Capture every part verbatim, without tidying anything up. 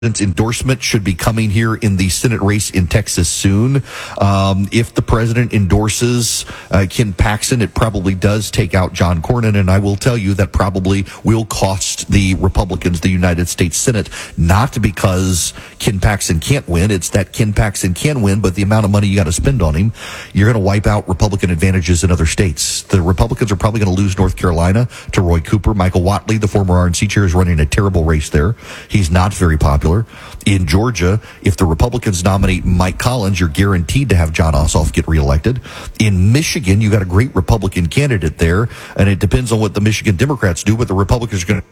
endorsement should be coming here in the Senate race in Texas soon. Um, if the president endorses uh, Ken Paxton, it probably does take out John Cornyn, and I will tell you that probably will cost the Republicans the United States Senate, not because Ken Paxton can't win. It's that Ken Paxton can win, but the amount of money you got to spend on him, you're going to wipe out Republican advantages in other states. The Republicans are probably going to lose North Carolina to Roy Cooper. Michael Whatley, the former R N C chair, is running a terrible race there. He's not very popular. In Georgia, if the Republicans nominate Mike Collins, you're guaranteed to have Jon Ossoff get reelected. In Michigan, you got a great Republican candidate there, and it depends on what the Michigan Democrats do, but the Republicans are going to...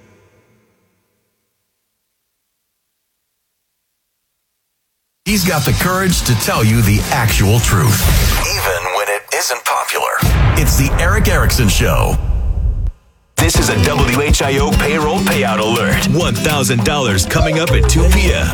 He's got the courage to tell you the actual truth, even when it isn't popular. It's the Erick Erickson Show. This is a W H I O payroll payout alert. one thousand dollars coming up at two p.m.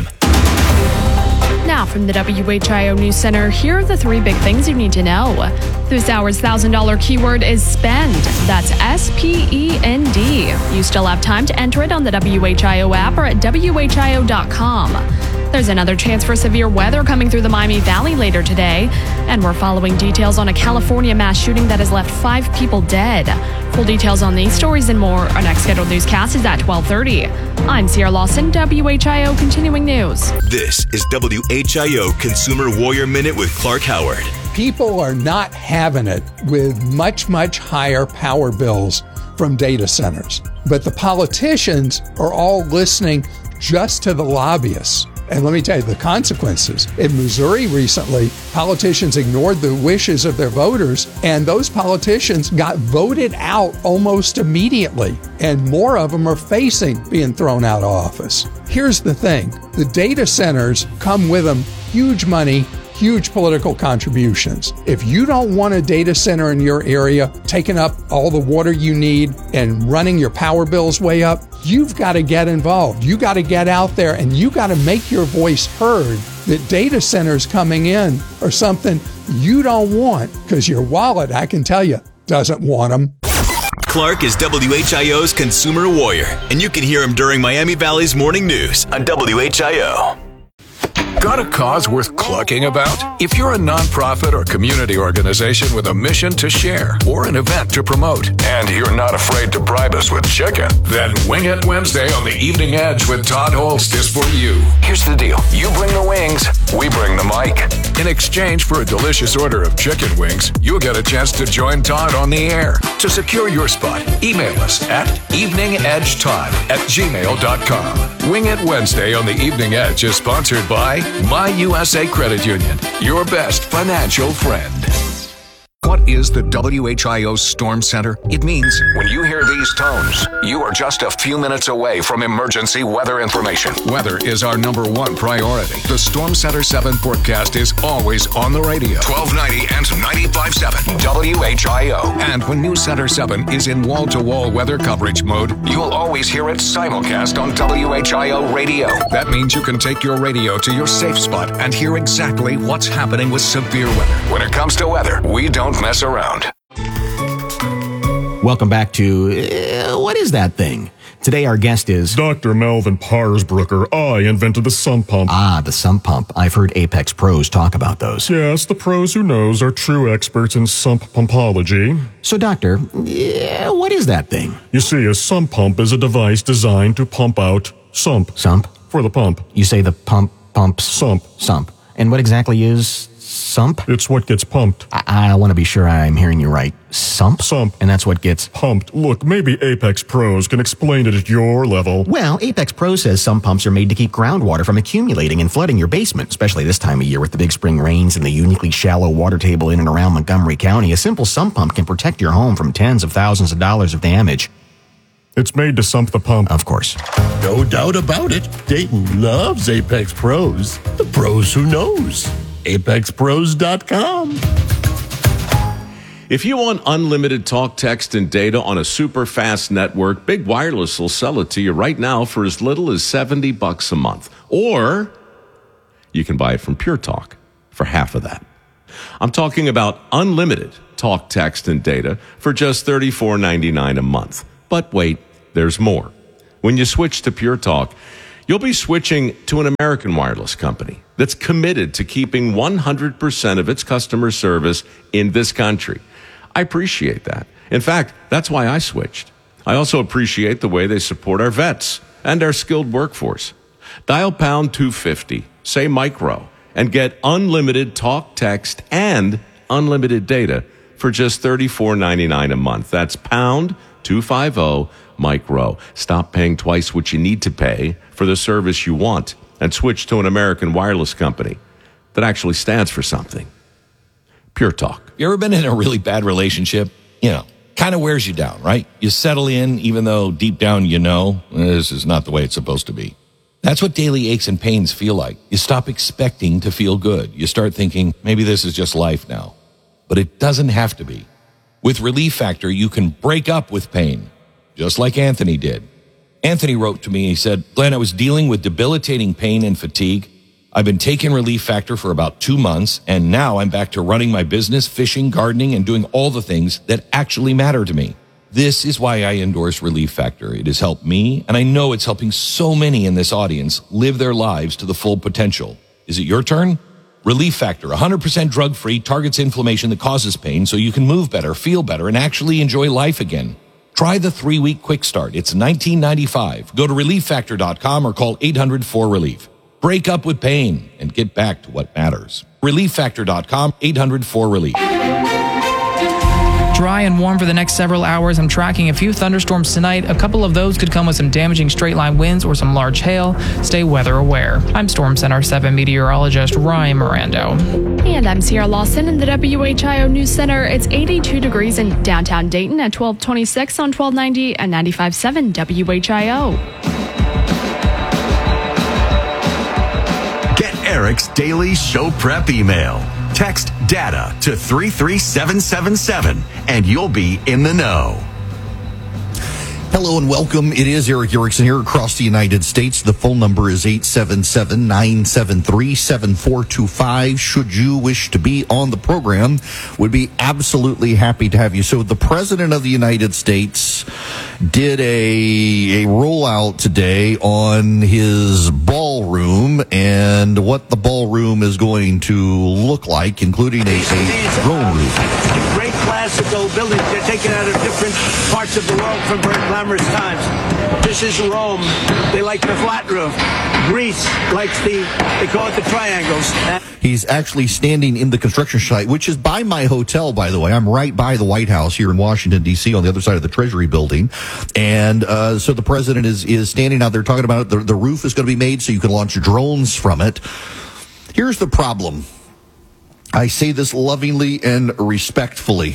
Now from the W H I O News Center, here are the three big things you need to know. This hour's one thousand dollars keyword is spend. That's S P E N D. You still have time to enter it on the W H I O app or at W H I O dot com. There's another chance for severe weather coming through the Miami Valley later today. And we're following details on a California mass shooting that has left five people dead. Full details on these stories and more. Our next scheduled newscast is at twelve thirty. I'm Sierra Lawson, W H I O Continuing News. This is W H I O Consumer Warrior Minute with Clark Howard. People are not having it with much, much higher power bills from data centers. But the politicians are all listening just to the lobbyists. And let me tell you the consequences. In Missouri recently, politicians ignored the wishes of their voters, and those politicians got voted out almost immediately. And more of them are facing being thrown out of office. Here's the thing. The data centers come with them huge money, huge political contributions. If you don't want a data center in your area taking up all the water you need and running your power bills way up, you've got to get involved. You got to get out there and you got to make your voice heard that data centers coming in are something you don't want because your wallet, I can tell you, doesn't want them. Clark is W H I O's Consumer Warrior, and you can hear him during Miami Valley's Morning News on W H I O. Got a cause worth clucking about? If you're a nonprofit or community organization with a mission to share or an event to promote, and you're not afraid to bribe us with chicken, then Wing It Wednesday on the Evening Edge with Todd Holst is for you. Here's the deal. You bring the wings, we bring the mic. In exchange for a delicious order of chicken wings, you'll get a chance to join Todd on the air. To secure your spot, email us at eveningedgetodd at gmail dot com. Wing It Wednesday on the Evening Edge is sponsored by My U S A Credit Union, your best financial friend. What is the W H I O Storm Center? It means when you hear these tones, you are just a few minutes away from emergency weather information. Weather is our number one priority. The Storm Center seven forecast is always on the radio. twelve ninety and ninety-five point seven W H I O. And when News Center seven is in wall-to-wall weather coverage mode, you'll always hear it simulcast on W H I O radio. That means you can take your radio to your safe spot and hear exactly what's happening with severe weather. When it comes to weather, we don't mess around. Welcome back to uh, What Is That Thing? Today our guest is Doctor Melvin Parsbrucker. I invented the sump pump. Ah, the sump pump. I've heard Apex pros talk about those. Yes, the pros who knows are true experts in sump pumpology. So, Doctor, uh, what is that thing? You see, a sump pump is a device designed to pump out sump. Sump? For the pump. You say the pump pumps? Sump. Sump. And what exactly is sump? It's what gets pumped. I, I want to be sure I'm hearing you right. Sump? Sump. And that's what gets pumped. Look, maybe Apex Pros can explain it at your level. Well, Apex Pro says sump pumps are made to keep groundwater from accumulating and flooding your basement, especially this time of year with the big spring rains and the uniquely shallow water table in and around Montgomery County. A simple sump pump can protect your home from tens of thousands of dollars of damage. It's made to sump the pump. Of course. No doubt about it. Dayton loves Apex Pros. The pros who knows. apex pros dot com. If you want unlimited talk, text, and data on a super fast network, Big Wireless will sell it to you right now for as little as seventy bucks a month. Or you can buy it from Pure Talk for half of that. I'm talking about unlimited talk, text, and data for just thirty-four ninety-nine a month. But wait, there's more. When you switch to Pure Talk, You'll be switching to an American wireless company that's committed to keeping one hundred percent of its customer service in this country. I appreciate that. In fact, that's why I switched. I also appreciate the way they support our vets and our skilled workforce. Dial pound two fifty, say micro, and get unlimited talk, text, and unlimited data for just thirty-four ninety-nine a month. That's pound two fifty micro. Stop paying twice what you need to pay for the service you want and switch to an American wireless company that actually stands for something. Pure Talk. You ever been in a really bad relationship? You know, kind of wears you down, right? You settle in even though deep down you know this is not the way it's supposed to be. That's what daily aches and pains feel like. You stop expecting to feel good. You start thinking, maybe this is just life now. But it doesn't have to be. With Relief Factor, you can break up with pain, just like Anthony did. Anthony wrote to me, he said, Glenn, I was dealing with debilitating pain and fatigue. I've been taking Relief Factor for about two months, and now I'm back to running my business, fishing, gardening, and doing all the things that actually matter to me. This is why I endorse Relief Factor. It has helped me, and I know it's helping so many in this audience live their lives to the full potential. Is it your turn? Relief Factor, one hundred percent drug-free, targets inflammation that causes pain so you can move better, feel better, and actually enjoy life again. Try the three-week quick start. It's nineteen ninety-five. Go to relief factor dot com or call eight hundred four relief. Break up with pain and get back to what matters. relief factor dot com, eight hundred four relief. Dry and warm for the next several hours. I'm tracking a few thunderstorms tonight. A couple of those could come with some damaging straight-line winds or some large hail. Stay weather aware. I'm Storm Center seven meteorologist Ryan Mirando. And I'm Sierra Lawson in the W H I O News Center. It's eighty-two degrees in downtown Dayton at twelve twenty-six on twelve ninety and ninety-five point seven W H I O. Get Eric's daily show prep email. Text data to three three seven seven seven and you'll be in the know. Hello and welcome. It is Eric Erickson here across the United States. The phone number is eight seven seven, nine seven three, seven four two five. Should you wish to be on the program, would be absolutely happy to have you. So the President of the United States did a, a rollout today on his ballroom and what the ballroom is going to look like, including a, a drone roof. Great classical buildings. They're taken out of different parts of the world from very glamorous times. This is Rome. They like the flat roof. Greece likes the, they call it the triangles. He's actually standing in the construction site, which is by my hotel, by the way. I'm right by the White House here in Washington, D C, on the other side of the Treasury building. And uh, so the president is, is standing out there talking about it. The, the roof is going to be made so you can launch drones from it. Here's the problem. I say this lovingly and respectfully.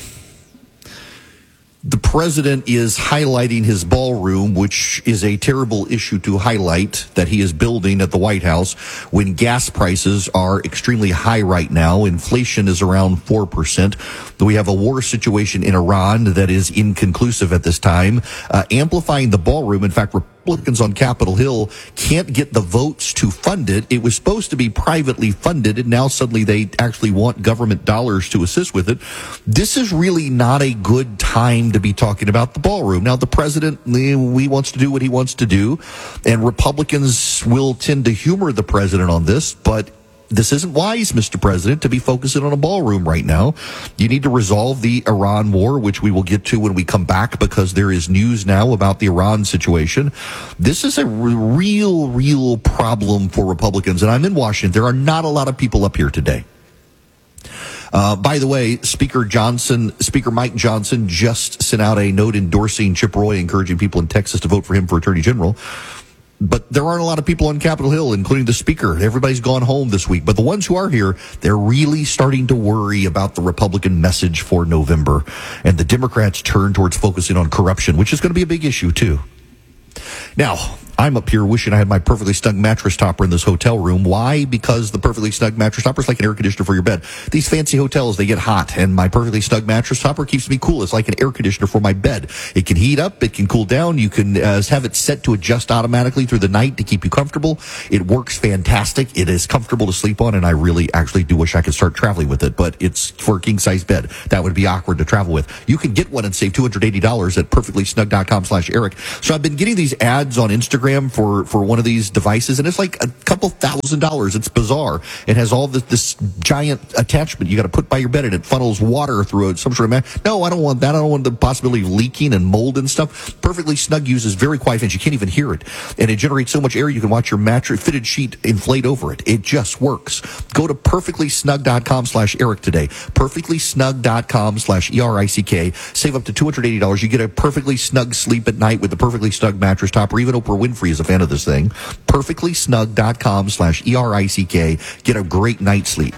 The president is highlighting his ballroom, which is a terrible issue to highlight, that he is building at the White House when gas prices are extremely high right now. Inflation is around four percent. We have a war situation in Iran that is inconclusive at this time. Uh, amplifying the ballroom, in fact, Republicans on Capitol Hill can't get the votes to fund it. It was supposed to be privately funded, and now suddenly they actually want government dollars to assist with it. This is really not a good time to be talking about the ballroom. Now, the president, he wants to do what he wants to do, and Republicans will tend to humor the president on this, but this isn't wise, Mister President, to be focusing on a ballroom right now. You need to resolve the Iran war, which we will get to when we come back, because there is news now about the Iran situation. This is a real, real problem for Republicans. And I'm in Washington. There are not a lot of people up here today. Uh, by the way, Speaker Johnson, Speaker Mike Johnson just sent out a note endorsing Chip Roy, encouraging people in Texas to vote for him for Attorney General. But there aren't a lot of people on Capitol Hill, including the speaker. Everybody's gone home this week. But the ones who are here, they're really starting to worry about the Republican message for November. And the Democrats turn towards focusing on corruption, which is going to be a big issue, too. Now, I'm up here wishing I had my perfectly snug mattress topper in this hotel room. Why? Because the perfectly snug mattress topper is like an air conditioner for your bed. These fancy hotels, they get hot, and my perfectly snug mattress topper keeps me cool. It's like an air conditioner for my bed. It can heat up, it can cool down. You can uh, have it set to adjust automatically through the night to keep you comfortable. It works fantastic. It is comfortable to sleep on, and I really actually do wish I could start traveling with it, but it's for a king-size bed. That would be awkward to travel with. You can get one and save two hundred eighty dollars at perfectly snug dot com slash Eric. So I've been getting these ads on Instagram program for, for one of these devices, and it's like a couple thousand dollars. It's bizarre. It has all this, this giant attachment you got to put by your bed, and it funnels water through it. Some sort of man. No, I don't want that. I don't want the possibility of leaking and mold and stuff. Perfectly Snug uses very quiet fans. You can't even hear it, and it generates so much air you can watch your mattress fitted sheet inflate over it. It just works. Go to perfectly snug dot com slash Eric today. perfectly snug dot com slash E R I C K. Save up to two hundred eighty dollars. You get a perfectly snug sleep at night with the Perfectly Snug mattress topper. Even Oprah Winfrey is a fan of this thing. perfectly snug dot com slash E R I C K. Get a great night's sleep.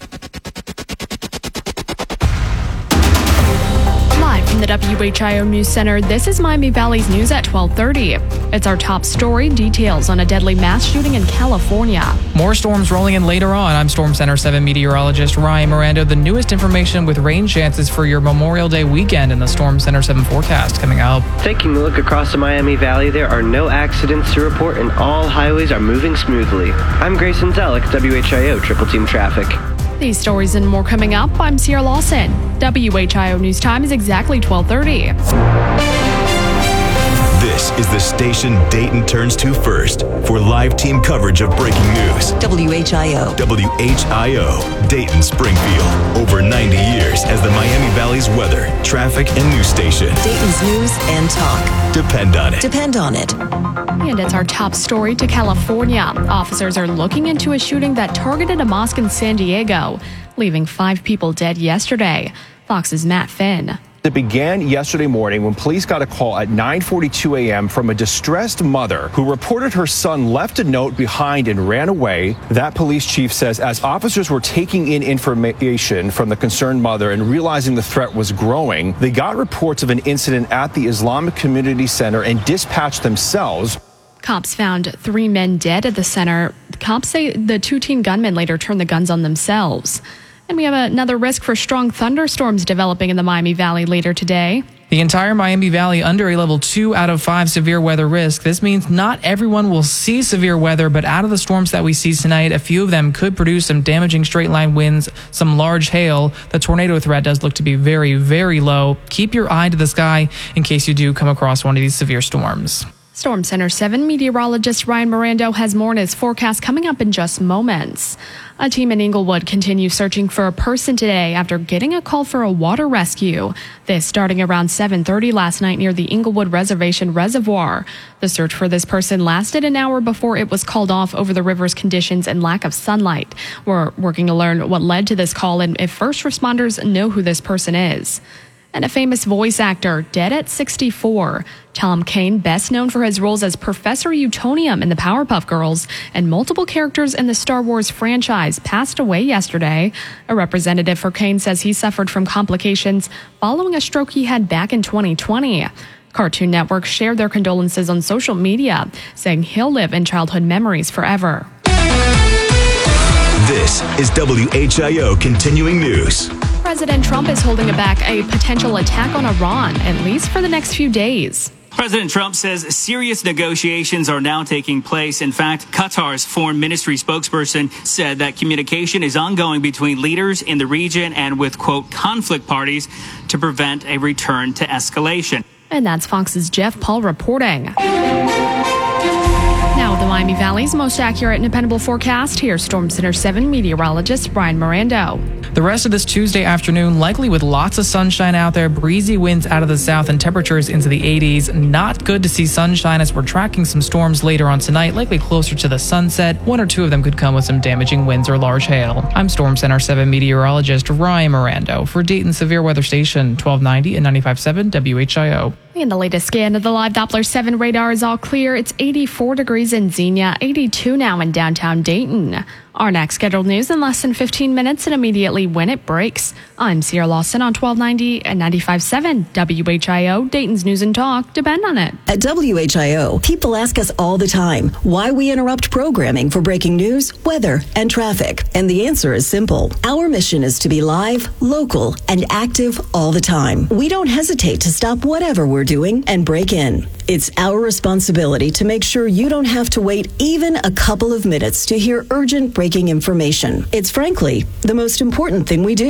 Live from the W H I O News Center, this is Miami Valley's News at twelve thirty. It's our top story, details on a deadly mass shooting in California. More storms rolling in later on. I'm Storm Center seven meteorologist Ryan Miranda. The newest information with rain chances for your Memorial Day weekend in the Storm Center seven forecast coming up. Taking a look across the Miami Valley, there are no accidents to report and all highways are moving smoothly. I'm Grayson Zellick, W H I O Triple Team Traffic. These stories and more coming up. I'm Sierra Lawson. W H I O News Time is exactly twelve thirty. This is the station Dayton turns to first for live team coverage of breaking news. W H I O. W H I O, Dayton Springfield. Over ninety years as the Miami Valley's weather, traffic, and news station. Dayton's news and talk. Depend on it. Depend on it. And it's our top story to California. Officers are looking into a shooting that targeted a mosque in San Diego, leaving five people dead yesterday. Fox's Matt Finn. It began yesterday morning when police got a call at nine forty-two a.m. from a distressed mother who reported her son left a note behind and ran away. That police chief says as officers were taking in information from the concerned mother and realizing the threat was growing, they got reports of an incident at the Islamic Community Center and dispatched themselves. Cops found three men dead at the center. Cops say the two teen gunmen later turned the guns on themselves. And we have another risk for strong thunderstorms developing in the Miami Valley later today. The entire Miami Valley under a level two out of five severe weather risk. This means not everyone will see severe weather, but out of the storms that we see tonight, a few of them could produce some damaging straight line winds, some large hail. The tornado threat does look to be very, very low. Keep your eye to the sky in case you do come across one of these severe storms. Storm Center seven meteorologist Ryan Miranda has more in his forecast coming up in just moments. A team in Inglewood continues searching for a person today after getting a call for a water rescue. This starting around seven thirty last night near the Inglewood Reservation Reservoir. The search for this person lasted an hour before it was called off over the river's conditions and lack of sunlight. We're working to learn what led to this call and if first responders know who this person is. And a famous voice actor, dead at sixty-four. Tom Kane, best known for his roles as Professor Utonium in the Powerpuff Girls and multiple characters in the Star Wars franchise, passed away yesterday. A representative for Kane says he suffered from complications following a stroke he had back in twenty twenty. Cartoon Network shared their condolences on social media, saying he'll live in childhood memories forever. This is W H I O Continuing News. President Trump is holding back a potential attack on Iran, at least for the next few days. President Trump says serious negotiations are now taking place. In fact, Qatar's foreign ministry spokesperson said that communication is ongoing between leaders in the region and with, quote, conflict parties to prevent a return to escalation. And that's Fox's Jeff Paul reporting. Now, the Miami Valley's most accurate and dependable forecast. Here's Storm Center seven meteorologist Brian Miranda. The rest of this Tuesday afternoon, likely with lots of sunshine out there, breezy winds out of the south and temperatures into the eighties. Not good to see sunshine as we're tracking some storms later on tonight, likely closer to the sunset. One or two of them could come with some damaging winds or large hail. I'm Storm Center seven meteorologist Ryan Miranda for Dayton Severe Weather Station twelve ninety and ninety-five point seven W H I O. And the latest scan of the live Doppler seven radar is all clear. It's eighty-four degrees in Xenia, eighty-two now in downtown Dayton. Our next scheduled news in less than fifteen minutes and immediately when it breaks. I'm Sierra Lawson on twelve ninety and ninety-five point seven W H I O, Dayton's News and Talk. Depend on it. At W H I O, people ask us all the time why we interrupt programming for breaking news, weather, and traffic. And the answer is simple. Our mission is to be live, local, and active all the time. We don't hesitate to stop whatever we're doing and break in. It's our responsibility to make sure you don't have to wait even a couple of minutes to hear urgent breaking information. It's frankly the most important thing we do.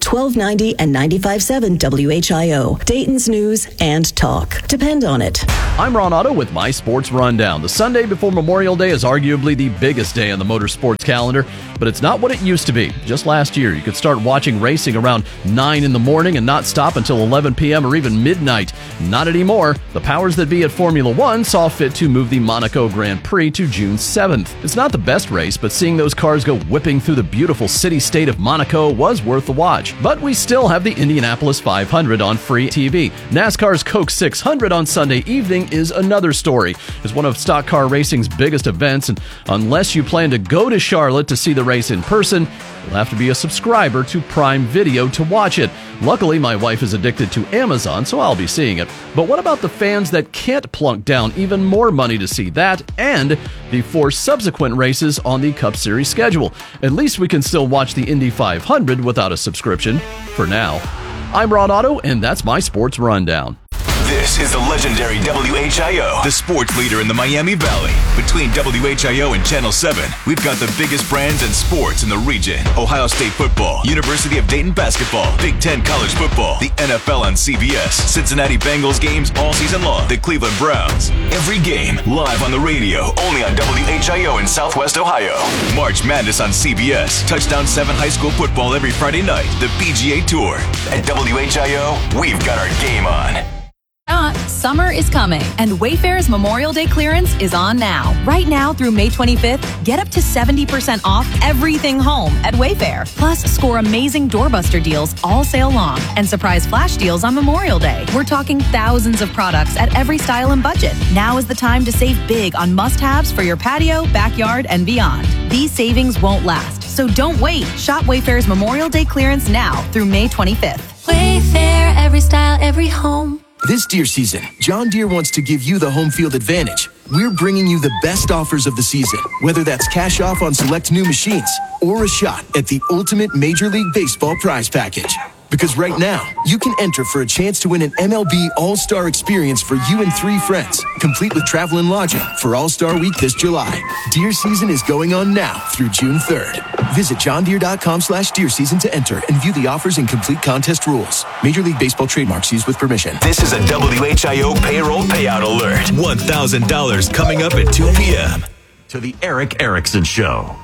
twelve ninety and ninety-five point seven W H I O, Dayton's News and Talk. Depend on it. I'm Ron Otto with my Sports Rundown. The Sunday before Memorial Day is arguably the biggest day on the motorsports calendar, but it's not what it used to be. Just last year, you could start watching racing around nine in the morning and not stop until eleven p.m. or even midnight. Not anymore. The powers that be at Formula One saw fit to move the Monaco Grand Prix to June seventh. It's not the best race, but seeing those cars go whipping through the beautiful city-state of Monaco was worth the watch. But we still have the Indianapolis five hundred on free T V. NASCAR's Coke six hundred on Sunday evening is another story. It's one of stock car racing's biggest events, and unless you plan to go to Charlotte to see the race in person, you'll have to be a subscriber to Prime Video to watch it. Luckily, my wife is addicted to Amazon, so I'll be seeing it. But what about the fans that can't plunk down even more money to see that and the four subsequent races on the Cup Series schedule? At least we can still watch the Indy five hundred without a subscription, for now. I'm Ron Otto, and that's my Sports Rundown. This is the legendary W H I O, the sports leader in the Miami Valley. Between W H I O and Channel seven, we've got the biggest brands and sports in the region. Ohio State football, University of Dayton basketball, Big Ten college football, the N F L on C B S, Cincinnati Bengals games all season long, the Cleveland Browns. Every game live on the radio, only on W H I O in Southwest Ohio. March Madness on C B S, Touchdown seven high school football every Friday night, the P G A Tour. At W H I O, we've got our game on. Not, summer is coming, and Wayfair's Memorial Day clearance is on now. Right now through May twenty-fifth, get up to seventy percent off everything home at Wayfair. Plus, score amazing doorbuster deals all sale long and surprise flash deals on Memorial Day. We're talking thousands of products at every style and budget. Now is the time to save big on must-haves for your patio, backyard, and beyond. These savings won't last, so don't wait. Shop Wayfair's Memorial Day clearance now through May twenty-fifth. Wayfair, every style, every home. This Deere season, John Deere wants to give you the home field advantage. We're bringing you the best offers of the season, whether that's cash off on select new machines or a shot at the ultimate Major League Baseball prize package. Because right now, you can enter for a chance to win an M L B All-Star experience for you and three friends, complete with travel and lodging for All-Star Week this July. Deer season is going on now through June third. Visit johndeere.com slash deer season to enter and view the offers and complete contest rules. Major League Baseball trademarks used with permission. This is a W H I O payroll payout alert. one thousand dollars coming up at two p.m. To the Eric Erickson Show.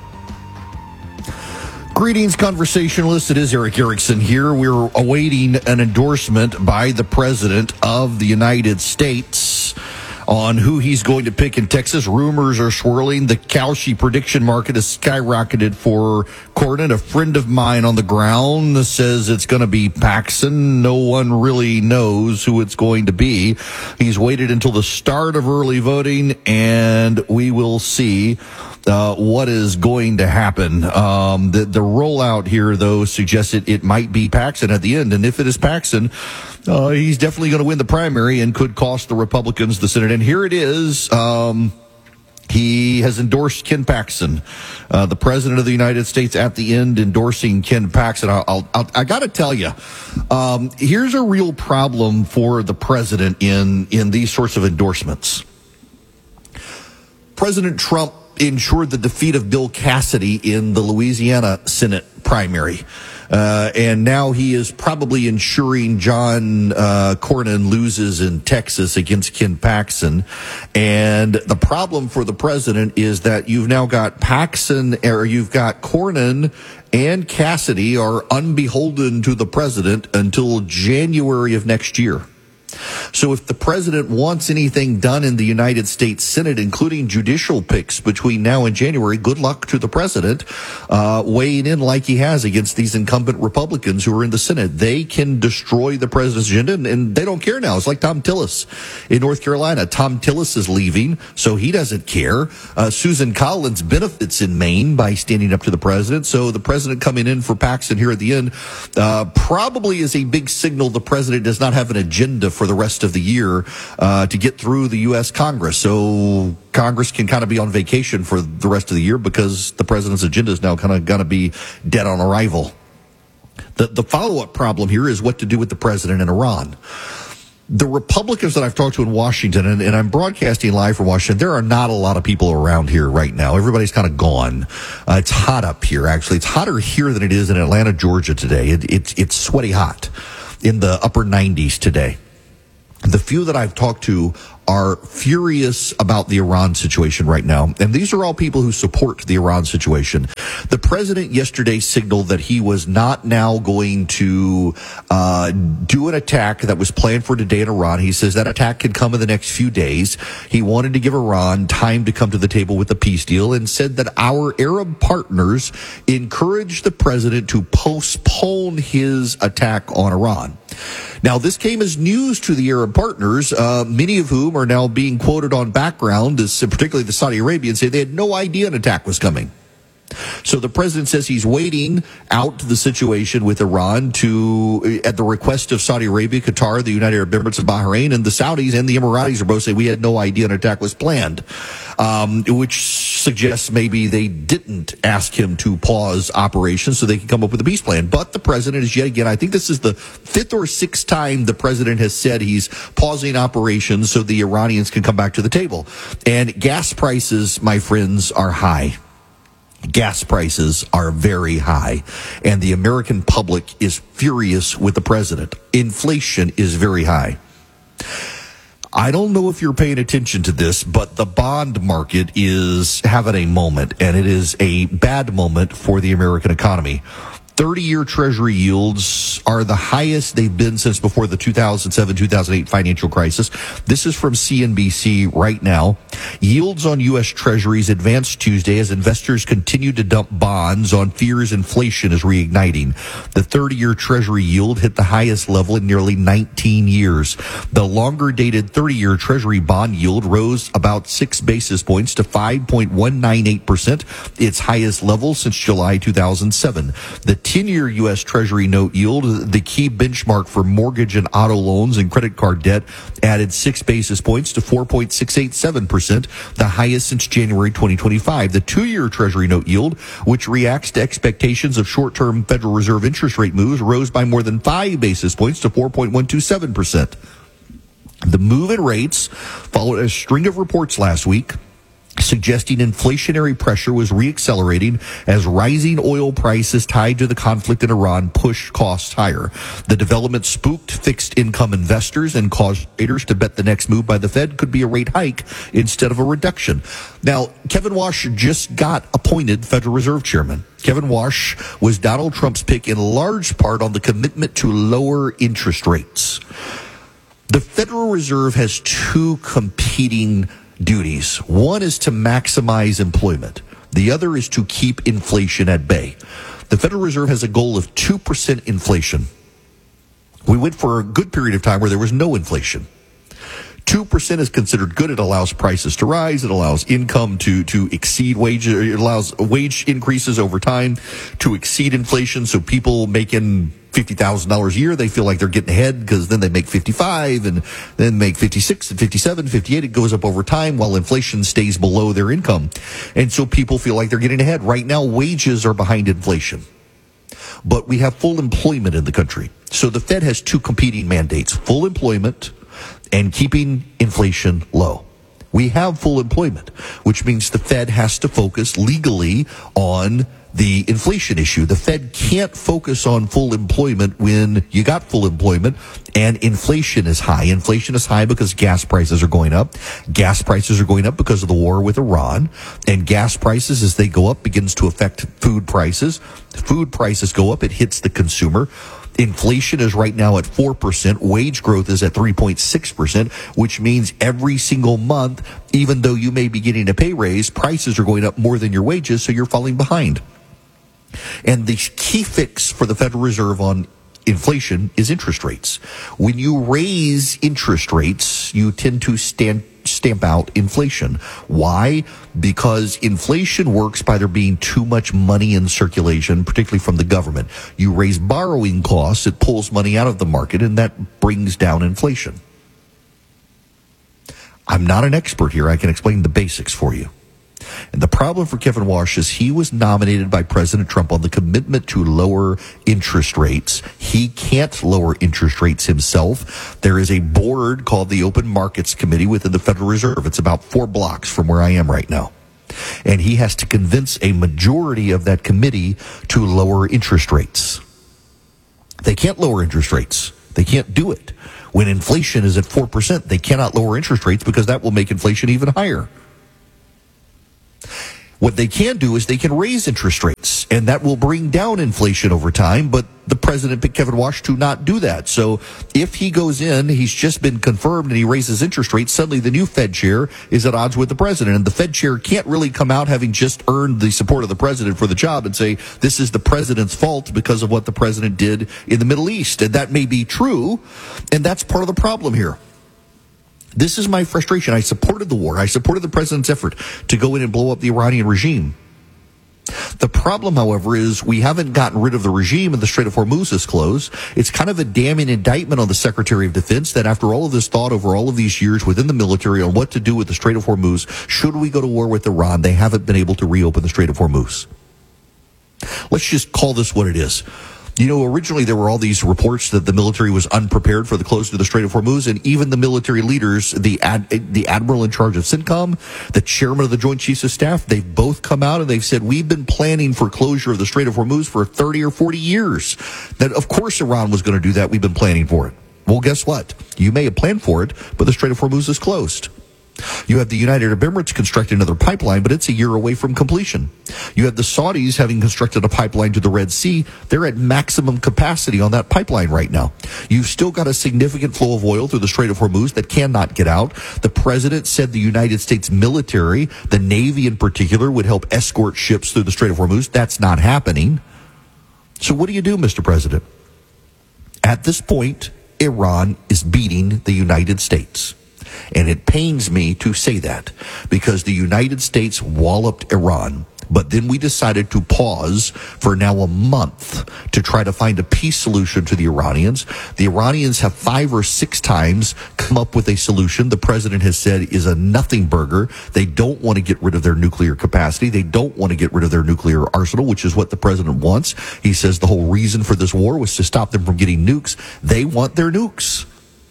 Greetings, conversationalists. It is Eric Erickson here. We're awaiting an endorsement by the President of the United States on who he's going to pick in Texas. Rumors are swirling. The Kalshi prediction market has skyrocketed for Cornyn. A friend of mine on the ground says it's going to be Paxton. No one really knows who it's going to be. He's waited until the start of early voting, and we will see Uh, what is going to happen. Um, the, the rollout here, though, suggests it, it might be Paxton at the end. And if it is Paxton, uh, he's definitely going to win the primary and could cost the Republicans the Senate. And here it is. Um, he has endorsed Ken Paxton, uh, the President of the United States at the end endorsing Ken Paxton. I'll, I'll, I'll, I got to tell you, um, here's a real problem for the president in, in these sorts of endorsements. President Trump ensured the defeat of Bill Cassidy in the Louisiana Senate primary. Uh, and now he is probably ensuring John uh, Cornyn loses in Texas against Ken Paxton. And the problem for the president is that you've now got Paxton, or you've got Cornyn and Cassidy are unbeholden to the president until January of next year. So if the president wants anything done in the United States Senate, including judicial picks between now and January, good luck to the president uh, weighing in like he has against these incumbent Republicans who are in the Senate. They can destroy the president's agenda, and, and they don't care now. It's like Tom Tillis in North Carolina. Tom Tillis is leaving, so he doesn't care. Uh, Susan Collins benefits in Maine by standing up to the president. So the president coming in for Paxton here at the end uh, probably is a big signal the president does not have an agenda for the rest of the year uh, to get through the U S Congress. So Congress can kind of be on vacation for the rest of the year because the president's agenda is now kind of going to be dead on arrival. The, the follow-up problem here is what to do with the president in Iran. the Republicans that I've talked to in Washington, and, and I'm broadcasting live from Washington, there are not a lot of people around here right now. Everybody's kind of gone. Uh, it's hot up here, actually. It's hotter here than it is in Atlanta, Georgia today. It, it's, it's sweaty hot in the upper nineties today. The few that I've talked to are furious about the Iran situation right now. And these are all people who support the Iran situation. The president yesterday signaled that he was not now going to uh do an attack that was planned for today in Iran. He says that attack could come in the next few days. He wanted to give Iran time to come to the table with a peace deal and said that our Arab partners encouraged the president to postpone his attack on Iran. Now, this came as news to the Arab partners, uh, many of whom are now being quoted on background, as particularly the Saudi Arabians, say they had no idea an attack was coming. So the president says he's waiting out the situation with Iran to, at the request of Saudi Arabia, Qatar, the United Arab Emirates of Bahrain, and the Saudis and the Emiratis are both saying we had no idea an attack was planned, um, which suggests maybe they didn't ask him to pause operations so they can come up with a peace plan. But the president is yet again, I think this is the fifth or sixth time the president has said he's pausing operations so the Iranians can come back to the table. And gas prices, my friends, are high. Gas prices are very high, and the American public is furious with the president. Inflation is very high. I don't know if you're paying attention to this, but the bond market is having a moment, and it is a bad moment for the American economy. thirty-year Treasury yields are the highest they've been since before the two thousand seven two thousand eight financial crisis. This is from C N B C right now. Yields on U S Treasuries advanced Tuesday as investors continue to dump bonds on fears inflation is reigniting. The thirty-year Treasury yield hit the highest level in nearly nineteen years. The longer-dated thirty-year Treasury bond yield rose about six basis points to five point one nine eight percent, its highest level since July two thousand seven. The ten-year U S Treasury note yield, the key benchmark for mortgage and auto loans and credit card debt, added six basis points to four point six eight seven percent, the highest since January twenty twenty-five. The two-year Treasury note yield, which reacts to expectations of short-term Federal Reserve interest rate moves, rose by more than five basis points to four point one two seven percent. The move in rates followed a string of reports last week suggesting inflationary pressure was reaccelerating as rising oil prices tied to the conflict in Iran pushed costs higher. The development spooked fixed income investors and caused traders to bet the next move by the Fed could be a rate hike instead of a reduction. Now, Kevin Warsh just got appointed Federal Reserve Chairman. Kevin Warsh was Donald Trump's pick in large part on the commitment to lower interest rates. The Federal Reserve has two competing duties. One is to maximize employment. The other is to keep inflation at bay. The Federal Reserve has a goal of two percent inflation. We went for a good period of time where there was no inflation. two percent is considered good. It allows prices to rise. It allows income to, to exceed wage. It allows wage increases over time to exceed inflation. So people making fifty thousand dollars a year, they feel like they're getting ahead because then they make fifty-five and then make fifty-six and fifty-seven, fifty-eight. It goes up over time while inflation stays below their income. And so people feel like they're getting ahead. Right now, wages are behind inflation. But we have full employment in the country. So the Fed has two competing mandates, full employment and keeping inflation low. We have full employment, which means the Fed has to focus legally on the inflation issue. The Fed can't focus on full employment when you got full employment and inflation is high. Inflation is high because gas prices are going up. Gas prices are going up because of the war with Iran. And gas prices, as they go up, begins to affect food prices. Food prices go up, it hits the consumer. Inflation is right now at four percent. Wage growth is at three point six percent, which means every single month, even though you may be getting a pay raise, prices are going up more than your wages, so you're falling behind. And the key fix for the Federal Reserve on inflation is interest rates. When you raise interest rates, you tend to stand, stamp out inflation. Why? Because inflation works by there being too much money in circulation, particularly from the government. You raise borrowing costs, it pulls money out of the market, and that brings down inflation. I'm not an expert here. I can explain the basics for you. And the problem for Kevin Walsh is he was nominated by President Trump on the commitment to lower interest rates. He can't lower interest rates himself. There is a board called the Open Markets Committee within the Federal Reserve. It's about four blocks from where I am right now. And he has to convince a majority of that committee to lower interest rates. They can't lower interest rates. They can't do it. When inflation is at four percent, they cannot lower interest rates because that will make inflation even higher. What they can do is they can raise interest rates, and that will bring down inflation over time, but the president picked Kevin Walsh to not do that. So if he goes in, he's just been confirmed, and he raises interest rates, suddenly the new Fed chair is at odds with the president, and the Fed chair can't really come out having just earned the support of the president for the job and say, this is the president's fault because of what the president did in the Middle East. And that may be true, and that's part of the problem here. This is my frustration. I supported the war. I supported the president's effort to go in and blow up the Iranian regime. The problem, however, is we haven't gotten rid of the regime and the Strait of Hormuz is closed. It's kind of a damning indictment on the Secretary of Defense that after all of this thought over all of these years within the military on what to do with the Strait of Hormuz, should we go to war with Iran, they haven't been able to reopen the Strait of Hormuz. Let's just call this what it is. You know, originally there were all these reports that the military was unprepared for the closing of the Strait of Hormuz, and even the military leaders, the ad, the admiral in charge of CENTCOM, the chairman of the Joint Chiefs of Staff, they've both come out and they've said, we've been planning for closure of the Strait of Hormuz for thirty or forty years. That, of course, Iran was going to do that. We've been planning for it. Well, guess what? You may have planned for it, but the Strait of Hormuz is closed. You have the United Arab Emirates constructing another pipeline, but it's a year away from completion. You have the Saudis having constructed a pipeline to the Red Sea. They're at maximum capacity on that pipeline right now. You've still got a significant flow of oil through the Strait of Hormuz that cannot get out. The president said the United States military, the Navy in particular, would help escort ships through the Strait of Hormuz. That's not happening. So what do you do, Mister President? At this point, Iran is beating the United States. And it pains me to say that because the United States walloped Iran, but then we decided to pause for now a month to try to find a peace solution to the Iranians. The Iranians have five or six times come up with a solution the president has said is a nothing burger. They don't want to get rid of their nuclear capacity. They don't want to get rid of their nuclear arsenal, which is what the president wants. He says the whole reason for this war was to stop them from getting nukes. They want their nukes.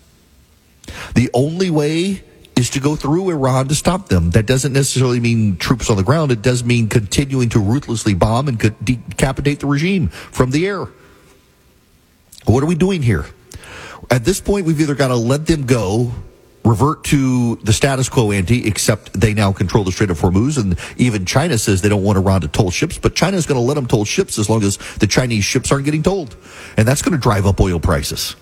The only way is to go through Iran to stop them. That doesn't necessarily mean troops on the ground. It does mean continuing to ruthlessly bomb and decapitate the regime from the air. What are we doing here? At this point, we've either got to let them go, revert to the status quo ante, except they now control the Strait of Hormuz, and even China says they don't want Iran to toll ships, but China's going to let them toll ships as long as the Chinese ships aren't getting tolled. And that's going to drive up oil prices.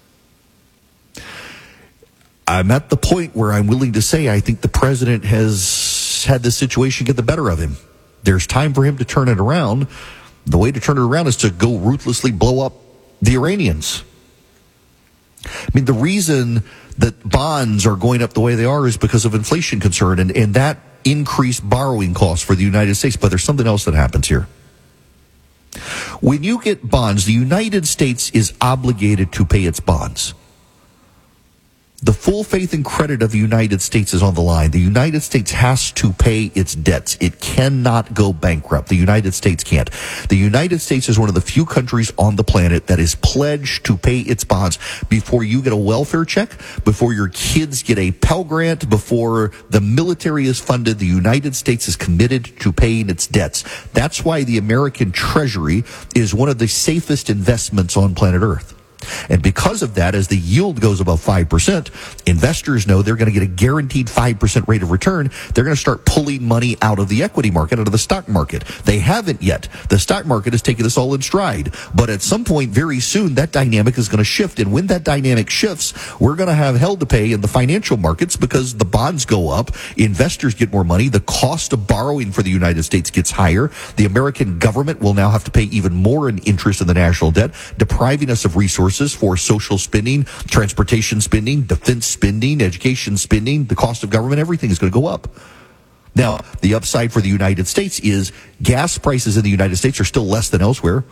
I'm at the point where I'm willing to say I think the president has had this situation get the better of him. There's time for him to turn it around. The way to turn it around is to go ruthlessly blow up the Iranians. I mean, the reason that bonds are going up the way they are is because of inflation concern, and, and that increased borrowing costs for the United States. But there's something else that happens here. When you get bonds, the United States is obligated to pay its bonds. The full faith and credit of the United States is on the line. The United States has to pay its debts. It cannot go bankrupt. The United States can't. The United States is one of the few countries on the planet that is pledged to pay its bonds before you get a welfare check, before your kids get a Pell Grant, before the military is funded. The United States is committed to paying its debts. That's why the American Treasury is one of the safest investments on planet Earth. And because of that, as the yield goes above five percent, investors know they're going to get a guaranteed five percent rate of return. They're going to start pulling money out of the equity market, out of the stock market. They haven't yet. The stock market is taking this all in stride. But at some point very soon, that dynamic is going to shift. And when that dynamic shifts, we're going to have hell to pay in the financial markets because the bonds go up, investors get more money, the cost of borrowing for the United States gets higher. The American government will now have to pay even more in interest in the national debt, depriving us of resources for social spending, transportation spending, defense spending, education spending. The cost of government, everything is going to go up. Now, the upside for the United States is gas prices in the United States are still less than elsewhere.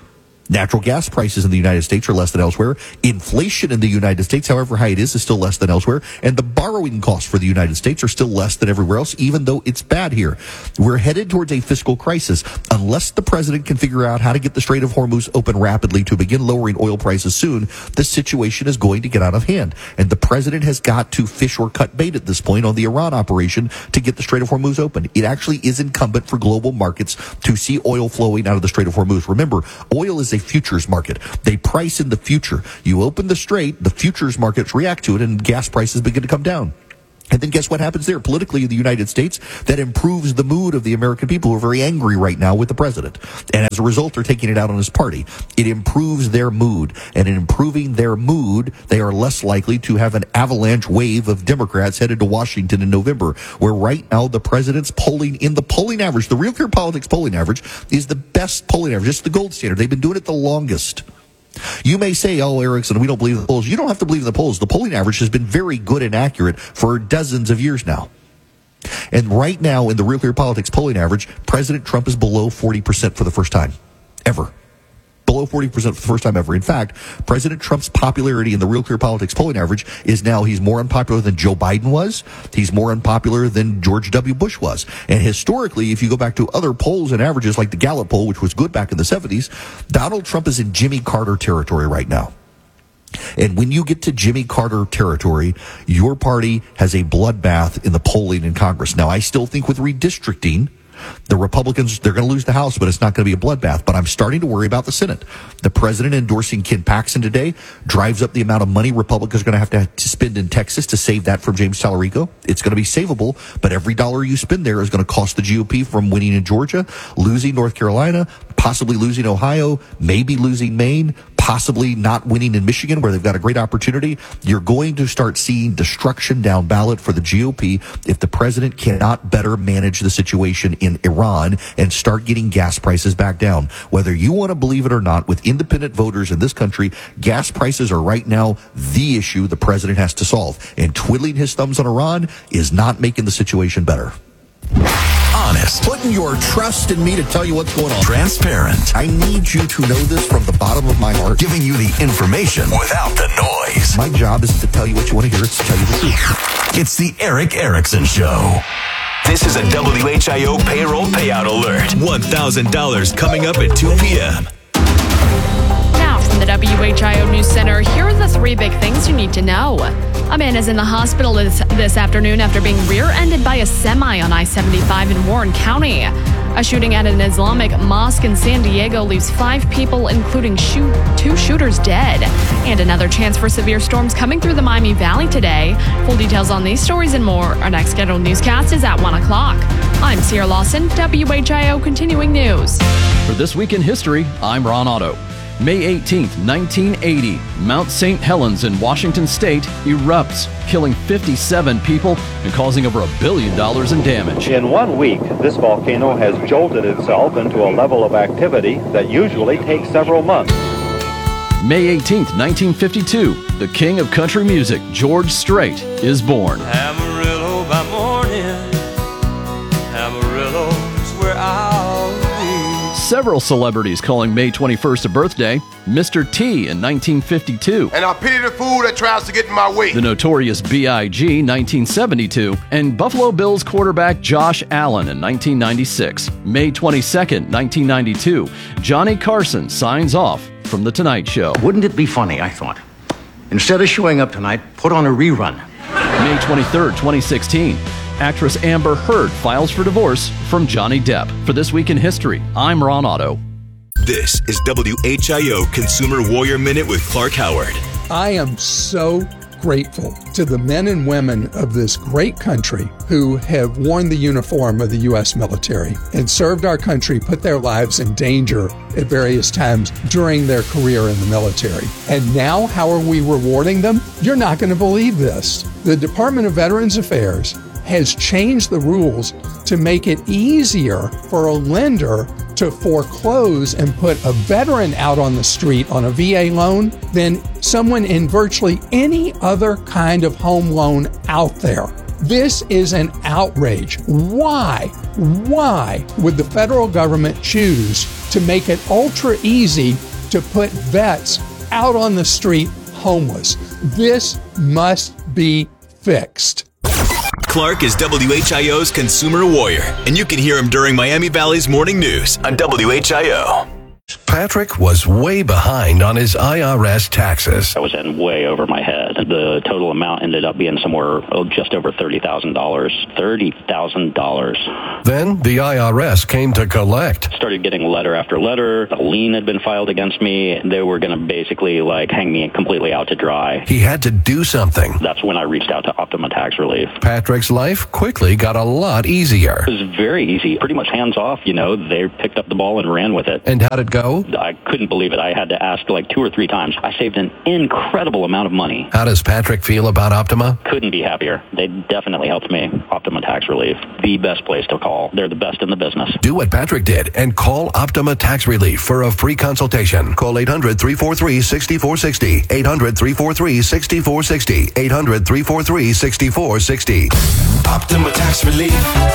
Natural gas prices in the United States are less than elsewhere. Inflation in the United States, however high it is, is still less than elsewhere. And the borrowing costs for the United States are still less than everywhere else, even though it's bad here. We're headed towards a fiscal crisis unless the president can figure out how to get the Strait of Hormuz open rapidly to begin lowering oil prices soon. The situation is going to get out of hand. And the president has got to fish or cut bait at this point on the Iran operation to get the Strait of Hormuz open. It actually is incumbent for global markets to see oil flowing out of the Strait of Hormuz. Remember, oil is a futures market. They price in the future. You open the strait, the futures markets react to it, and gas prices begin to come down. And then guess what happens there politically in the United States? That improves the mood of the American people who are very angry right now with the president. And as a result, they're taking it out on his party. It improves their mood. And in improving their mood, they are less likely to have an avalanche wave of Democrats headed to Washington in November, where right now the president's polling in the polling average, the Real Clear Politics polling average, is the best polling average. It's the gold standard. They've been doing it the longest. You may say, oh, Erickson, we don't believe in the polls. You don't have to believe in the polls. The polling average has been very good and accurate for dozens of years now. And right now, in the Real Clear Politics polling average, President Trump is below forty percent for the first time ever. Below forty percent for the first time ever. In fact, President Trump's popularity in the Real Clear Politics polling average is now he's more unpopular than Joe Biden was. He's more unpopular than George W. Bush was. And historically, if you go back to other polls and averages like the Gallup poll, which was good back in the seventies, Donald Trump is in Jimmy Carter territory right now. And when you get to Jimmy Carter territory, your party has a bloodbath in the polling in Congress. Now, I still think with redistricting, the Republicans, they're going to lose the House, but it's not going to be a bloodbath. But I'm starting to worry about the Senate. The president endorsing Ken Paxton today drives up the amount of money Republicans are going to have to, to spend in Texas to save that from James Tallarico. It's going to be savable, but every dollar you spend there is going to cost the G O P from winning in Georgia, losing North Carolina, possibly losing Ohio, maybe losing Maine, possibly not winning in Michigan, where they've got a great opportunity. You're going to start seeing destruction down ballot for the G O P if the president cannot better manage the situation in Iran and start getting gas prices back down. Whether you want to believe it or not, with independent voters in this country, gas prices are right now the issue the president has to solve. And twiddling his thumbs on Iran is not making the situation better. Honest. Putting your trust in me to tell you what's going on. Transparent. I need you to know this from the bottom of my heart. Giving you the information without the noise. My job is to tell you what you want to hear. It's to tell you the truth. It's the Eric Erickson Show. This is a W H I O payroll payout alert. one thousand dollars coming up at two p.m. Now from the W H I O News Center, here are the three big things you need to know. A man is in the hospital this, this afternoon after being rear-ended by a semi on I seventy-five in Warren County. A shooting at an Islamic mosque in San Diego leaves five people, including shoot, two shooters, dead. And another chance for severe storms coming through the Miami Valley today. Full details on these stories and more. Our next scheduled newscast is at one o'clock. I'm Sierra Lawson, W H I O Continuing News. For This Week in History, I'm Ron Otto. May eighteenth, nineteen eighty, Mount Saint Helens in Washington State erupts, killing fifty-seven people and causing over a billion dollars in damage. In one week, this volcano has jolted itself into a level of activity that usually takes several months. May eighteenth, nineteen fifty-two, the king of country music, George Strait, is born. Amarillo by morning, Amarillo's where I'll be. Several celebrities calling May twenty-first a birthday. Mister T in nineteen fifty-two. And I pity the fool that tries to get in my way. The Notorious B I G nineteen seventy-two. And Buffalo Bills quarterback Josh Allen in nineteen ninety-six. May twenty-second, nineteen ninety-two. Johnny Carson signs off from The Tonight Show. Wouldn't it be funny, I thought, instead of showing up tonight, put on a rerun. May twenty-third, twenty sixteen. Actress Amber Heard files for divorce from Johnny Depp. For This Week in History, I'm Ron Otto. This is W H I O Consumer Warrior Minute with Clark Howard. I am so grateful to the men and women of this great country who have worn the uniform of the U S military and served our country, put their lives in danger at various times during their career in the military. And now, how are we rewarding them? You're not going to believe this. The Department of Veterans Affairs has changed the rules to make it easier for a lender to foreclose and put a veteran out on the street on a V A loan than someone in virtually any other kind of home loan out there. This is an outrage. Why? Why would the federal government choose to make it ultra easy to put vets out on the street homeless. This must be fixed. Clark is W H I O's consumer warrior, and you can hear him during Miami Valley's morning news on W H I O. Patrick was way behind on his I R S taxes. I was in way over my head. The total amount ended up being somewhere oh, just over thirty thousand dollars. thirty thousand dollars. Then the I R S came to collect. Started getting letter after letter. A lien had been filed against me. They were going to basically like hang me completely out to dry. He had to do something. That's when I reached out to Optima Tax Relief. Patrick's life quickly got a lot easier. It was very easy. Pretty much hands off, you know. They picked up the ball and ran with it. And how'd it go? I couldn't believe it. I had to ask like two or three times. I saved an incredible amount of money. How does Patrick feel about Optima? Couldn't be happier. They definitely helped me. Optima Tax Relief, the best place to call. They're the best in the business. Do what Patrick did and call Optima Tax Relief for a free consultation. Call eight hundred, three four three, six four six zero. eight hundred, three four three, six four six zero. eight hundred, three four three, six four six zero. Optima Tax Relief.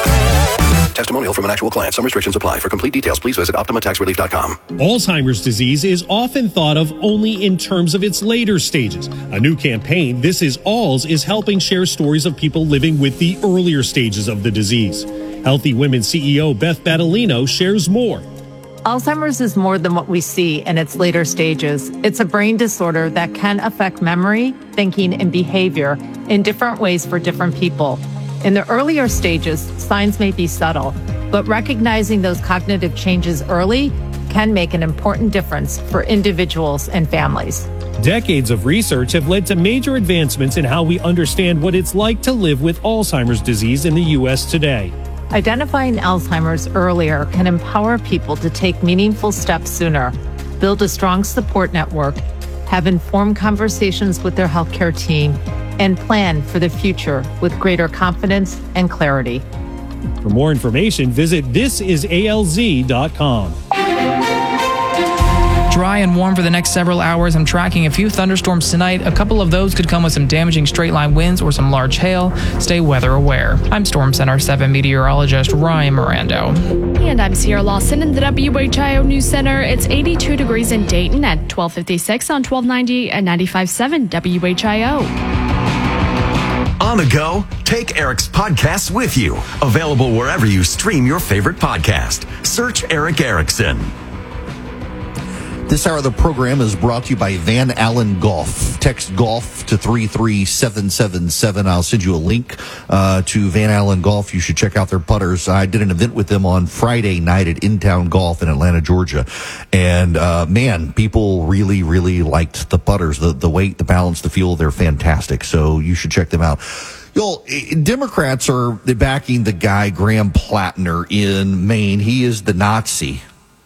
Testimonial from an actual client. Some restrictions apply. For complete details, please visit optima tax relief dot com. Alzheimer's disease is often thought of only in terms of its later stages. A new campaign, This Is Alz, is helping share stories of people living with the earlier stages of the disease. Healthy Women C E O Beth Battolino shares more. Alzheimer's is more than what we see in its later stages. It's a brain disorder that can affect memory, thinking, and behavior in different ways for different people. In the earlier stages, signs may be subtle, but recognizing those cognitive changes early can make an important difference for individuals and families. Decades of research have led to major advancements in how we understand what it's like to live with Alzheimer's disease in the U S today. Identifying Alzheimer's earlier can empower people to take meaningful steps sooner, build a strong support network, have informed conversations with their healthcare team, and plan for the future with greater confidence and clarity. For more information, visit this is A L Z dot com. Dry and warm for the next several hours. I'm tracking a few thunderstorms tonight. A couple of those could come with some damaging straight-line winds or some large hail. Stay weather aware. I'm Storm Center seven meteorologist Ryan Mirando. And I'm Sierra Lawson in the W H I O News Center. It's eighty-two degrees in Dayton at twelve fifty-six on twelve ninety and ninety-five point seven W H I O. On the go, take Eric's podcasts with you. Available wherever you stream your favorite podcast. Search Eric Erickson. This hour of the program is brought to you by Van Allen Golf. Text golf to three three seven seven seven. I'll send you a link uh, to Van Allen Golf. You should check out their putters. I did an event with them on Friday night at In Town Golf in Atlanta, Georgia. And, uh, man, people really, really liked the putters. The, the weight, the balance, the feel, they're fantastic. So you should check them out. Yo, Democrats are backing the guy, Graham Plattner, in Maine. He is the Nazi.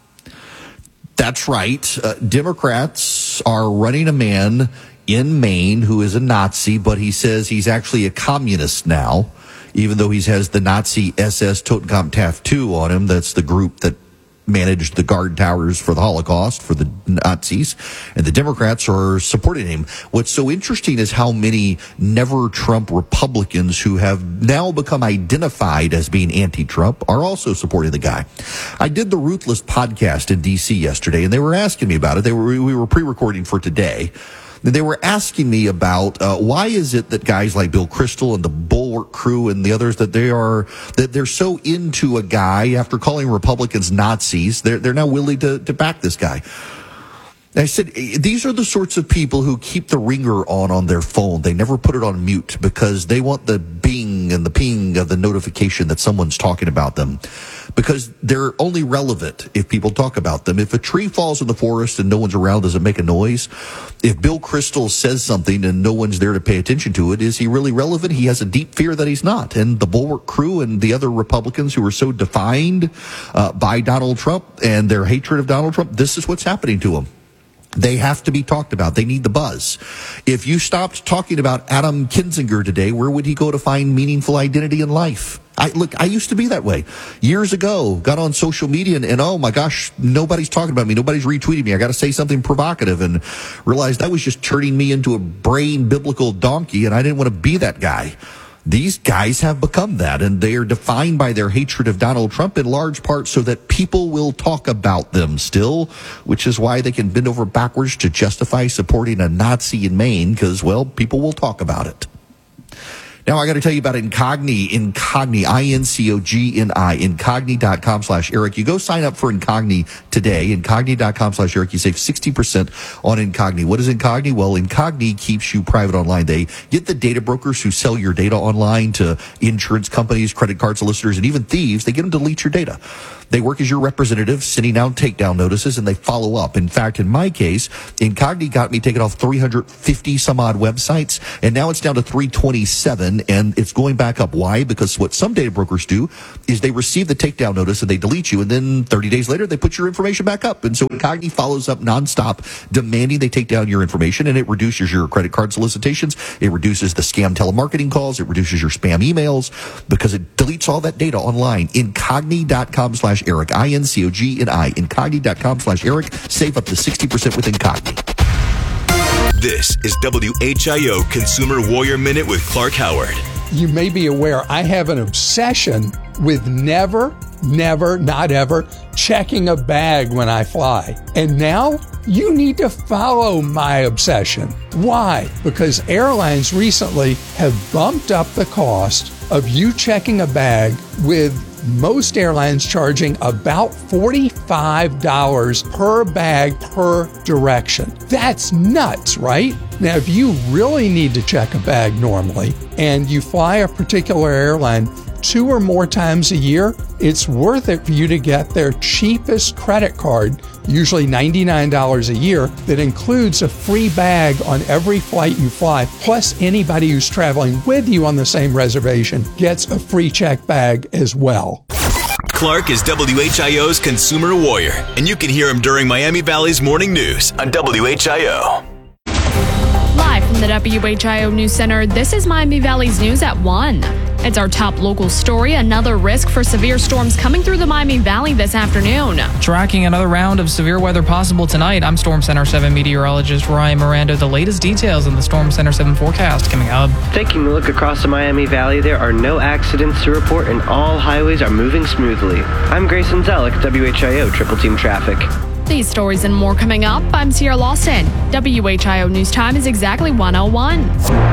That's right. Uh, Democrats are running a man in Maine who is a Nazi, but he says he's actually a communist now, even though he has the Nazi S S Totenkopf tattoo on him. That's the group that managed the guard towers for the Holocaust, for the Nazis, and the Democrats are supporting him. What's so interesting is how many never-Trump Republicans who have now become identified as being anti-Trump are also supporting the guy. I did the Ruthless podcast in D C yesterday, and they were asking me about it. They were we were pre-recording for today. They were asking me about uh, why is it that guys like Bill Kristol and the Bulwark Crew and the others, that they are that they're so into a guy after calling Republicans Nazis. They're they're now willing to to back this guy. I said, these are the sorts of people who keep the ringer on on their phone. They never put it on mute because they want the bing and the ping of the notification that someone's talking about them, because they're only relevant if people talk about them. If a tree falls in the forest and no one's around, does it make a noise? If Bill Kristol says something and no one's there to pay attention to it, is he really relevant? He has a deep fear that he's not. And the Bulwark Crew and the other Republicans who are so defined uh, by Donald Trump and their hatred of Donald Trump, this is what's happening to them. They have to be talked about. They need the buzz. If you stopped talking about Adam Kinzinger today, where would he go to find meaningful identity in life? I look, I used to be that way years ago, got on social media and, and oh my gosh, nobody's talking about me. Nobody's retweeting me. I got to say something provocative, and realized that was just turning me into a brain biblical donkey, and I didn't want to be that guy. These guys have become that, and they are defined by their hatred of Donald Trump in large part so that people will talk about them still, which is why they can bend over backwards to justify supporting a Nazi in Maine, because, well, people will talk about it. Now, I got to tell you about Incogni, Incogni, I N C O G N I, Incogni.com slash Eric. You go sign up for Incogni today, Incogni.com slash Eric. You save sixty percent on Incogni. What is Incogni? Well, Incogni keeps you private online. They get the data brokers who sell your data online to insurance companies, credit card solicitors, and even thieves. They get them to delete your data. They work as your representative, sending out takedown notices, and they follow up. In fact, in my case, Incogni got me taken off three hundred fifty some odd websites, and now it's down to three twenty-seven, and it's going back up. Why? Because what some data brokers do is they receive the takedown notice and they delete you, and then thirty days later, they put your information back up. And so Incogni follows up nonstop, demanding they take down your information, and it reduces your credit card solicitations. It reduces the scam telemarketing calls. It reduces your spam emails because it deletes all that data online. Incogni.com slash Eric, I N C O G N I, Incogni.com slash Eric. Save up to sixty percent with Incogni. This is W H I O Consumer Warrior Minute with Clark Howard. You may be aware I have an obsession with never, never, not ever checking a bag when I fly. And now you need to follow my obsession. Why? Because airlines recently have bumped up the cost of you checking a bag, with most airlines charging about forty-five dollars per bag per direction. That's nuts, right? Now, if you really need to check a bag normally and you fly a particular airline two or more times a year, it's worth it for you to get their cheapest credit card, usually ninety-nine dollars a year, that includes a free bag on every flight you fly. Plus, anybody who's traveling with you on the same reservation gets a free check bag as well. Clark is W H I O's Consumer Warrior, and you can hear him during Miami Valley's Morning News on W H I O. Live from the W H I O News Center, this is Miami Valley's News at one. It's our top local story, another risk for severe storms coming through the Miami Valley this afternoon. Tracking another round of severe weather possible tonight, I'm Storm Center seven meteorologist Ryan Miranda. The latest details on the Storm Center seven forecast coming up. Taking a look across the Miami Valley, there are no accidents to report and all highways are moving smoothly. I'm Grayson Zellick, W H I O Triple Team Traffic. These stories and more coming up. I'm Sierra Lawson. W H I O News Time is exactly one oh one.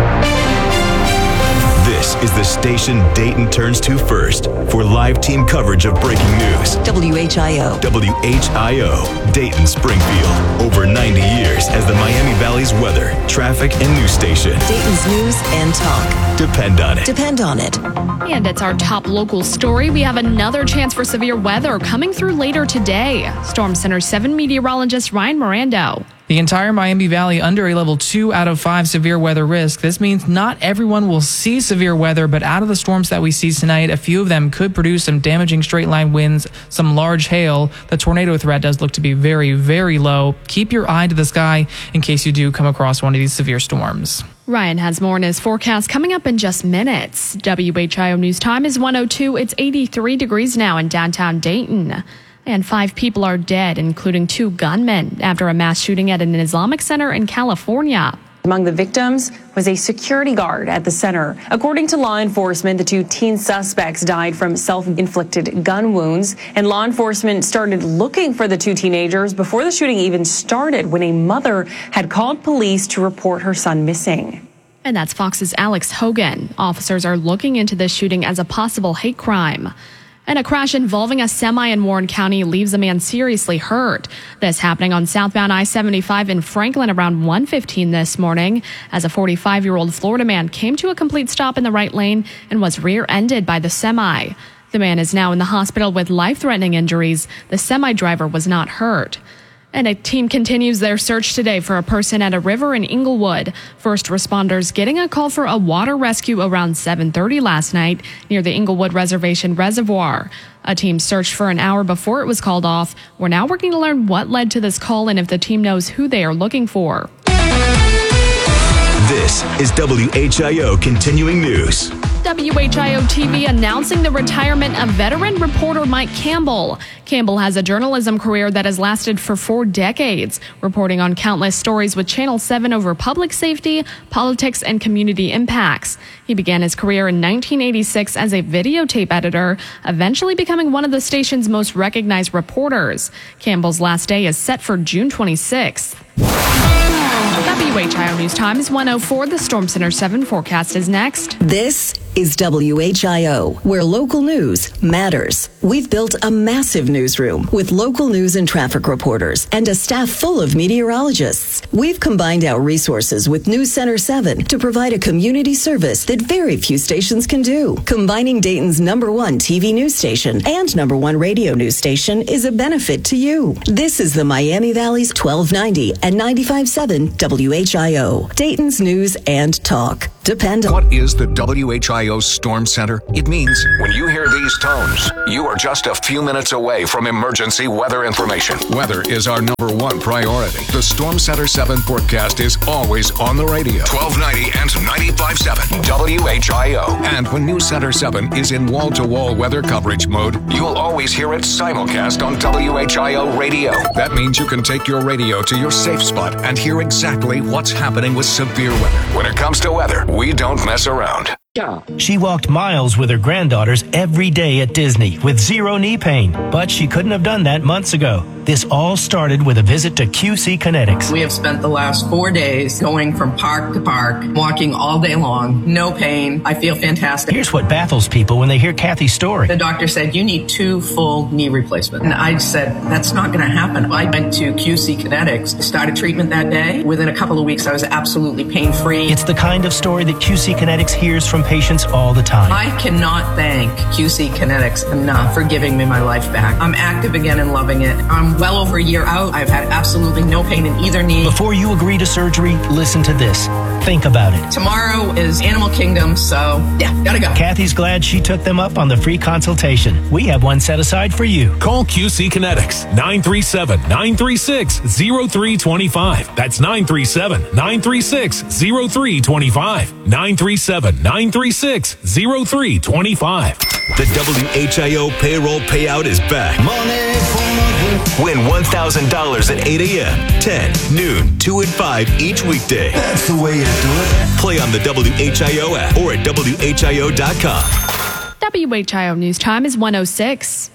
This is the station Dayton turns to first for live team coverage of breaking news. W H I O. W H I O, Dayton Springfield. Over ninety years as the Miami Valley's weather, traffic, and news station. Dayton's news and talk. Depend on it. Depend on it. And it's our top local story. We have another chance for severe weather coming through later today. Storm Center seven meteorologist Ryan Miranda. The entire Miami Valley under a level two out of five severe weather risk. This means not everyone will see severe weather, but out of the storms that we see tonight, a few of them could produce some damaging straight line winds, some large hail. The tornado threat does look to be very, very low. Keep your eye to the sky in case you do come across one of these severe storms. Ryan has more in his forecast coming up in just minutes. W H I O News Time is one oh two. It's eighty-three degrees now in downtown Dayton. And five people are dead, including two gunmen, after a mass shooting at an Islamic center in California. Among the victims was a security guard at the center. According to law enforcement, the two teen suspects died from self-inflicted gun wounds, and law enforcement started looking for the two teenagers before the shooting even started, when a mother had called police to report her son missing. And that's Fox's Alex Hogan. Officers are looking into this shooting as a possible hate crime. And a crash involving a semi in Warren County leaves a man seriously hurt. This happening on southbound I seventy-five in Franklin around one fifteen this morning, as a forty-five-year-old Florida man came to a complete stop in the right lane and was rear-ended by the semi. The man is now in the hospital with life-threatening injuries. The semi driver was not hurt. And a team continues their search today for a person at a river in Inglewood. First responders getting a call for a water rescue around seven thirty last night near the Inglewood Reservation Reservoir. A team searched for an hour before it was called off. We're now working to learn what led to this call and if the team knows who they are looking for. This is W H I O Continuing News. W H I O T V announcing the retirement of veteran reporter Mike Campbell. Campbell has a journalism career that has lasted for four decades, reporting on countless stories with Channel seven over public safety, politics, and community impacts. He began his career in nineteen eighty-six as a videotape editor, eventually becoming one of the station's most recognized reporters. Campbell's last day is set for June twenty-sixth. W H I O News Time is one oh four. The Storm Center seven forecast is next. This is W H I O, where local news matters. We've built a massive newsroom with local news and traffic reporters and a staff full of meteorologists. We've combined our resources with News Center seven to provide a community service that very few stations can do. Combining Dayton's number one T V news station and number one radio news station is a benefit to you. This is the Miami Valley's twelve ninety and ninety-five point seven W H I O, Dayton's news and talk. Depend on. What is the W H I O Storm Center? It means when you hear these tones, you are just a few minutes away from emergency weather information. Weather is our number one priority. The Storm Center seven forecast is always on the radio. twelve ninety and ninety-five point seven W H I O. And when News Center seven is in wall-to-wall weather coverage mode, you'll always hear it simulcast on W H I O radio. That means you can take your radio to your safe spot and hear exactly what's happening with severe weather. When it comes to weather, we don't mess around. She walked miles with her granddaughters every day at Disney with zero knee pain, but she couldn't have done that months ago. This all started with a visit to Q C Kinetics. We have spent the last four days going from park to park, walking all day long, no pain. I feel fantastic. Here's what baffles people when they hear Kathy's story. The doctor said, you need two full knee replacements. And I said, that's not going to happen. I went to Q C Kinetics, started treatment that day. Within a couple of weeks, I was absolutely pain-free. It's the kind of story that Q C Kinetics hears from patients all the time. I cannot thank Q C Kinetics enough for giving me my life back. I'm active again and loving it. I'm well over a year out. I've had absolutely no pain in either knee. Before you agree to surgery, listen to this. Think about it. Tomorrow is Animal Kingdom, so yeah, gotta go. Kathy's glad she took them up on the free consultation. We have one set aside for you. Call Q C Kinetics, nine three seven, nine three six, zero three two five. That's nine three seven, nine three six, zero three two five. nine three seven, nine three six, zero three two five. The W H I O payroll payout is back. Money for money. Win one thousand dollars at eight a.m., ten, noon, two, and five each weekday. That's the way you do it. Play on the W H I O app or at W H I O dot com. W H I O News Time is one oh six.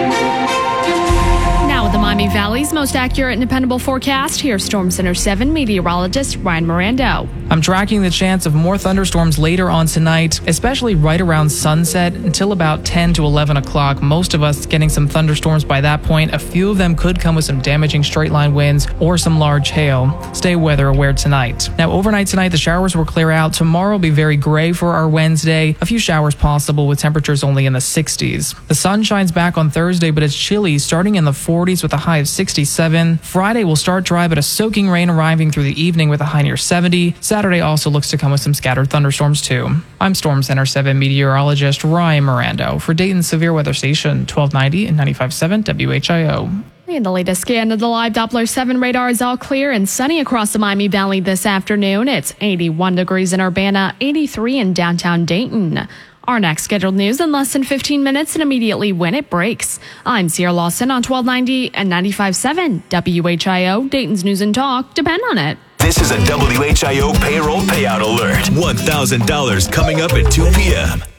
Now with the Miami Valley's most accurate and dependable forecast, here's Storm Center seven meteorologist Ryan Mirando. I'm tracking the chance of more thunderstorms later on tonight, especially right around sunset until about ten to eleven o'clock. Most of us getting some thunderstorms by that point. A few of them could come with some damaging straight line winds or some large hail. Stay weather aware tonight. Now overnight tonight, the showers will clear out. Tomorrow will be very gray for our Wednesday. A few showers possible with temperatures only in the sixties. The sun shines back on Thursday, but it's chilly, starting in the forties with a high of sixty-seven. Friday will start dry, but a soaking rain arriving through the evening with a high near seventy. Saturday also looks to come with some scattered thunderstorms too. I'm Storm Center seven meteorologist Ryan Mirando for Dayton's Severe Weather Station, twelve ninety and ninety-five point seven W H I O. And the latest scan of the live Doppler seven radar is all clear and sunny across the Miami Valley this afternoon. It's eighty-one degrees in Urbana, eighty-three in downtown Dayton. Our next scheduled news in less than fifteen minutes and immediately when it breaks. I'm Sierra Lawson on twelve ninety and ninety-five point seven W H I O, Dayton's News and Talk. Depend on it. This is a W H I O payroll payout alert. one thousand dollars coming up at two p.m.